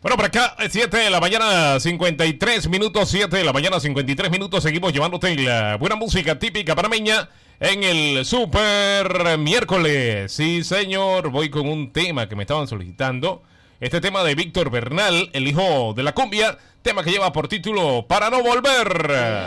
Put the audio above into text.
Bueno, por acá, 7 de la mañana, 53 minutos, 7 de la mañana, 53 minutos. Seguimos llevándote la buena música típica panameña en el Super Miércoles. Sí, señor, voy con un tema que me estaban solicitando. Este tema de Víctor Bernal, el hijo de la cumbia, tema que lleva por título Para no volver.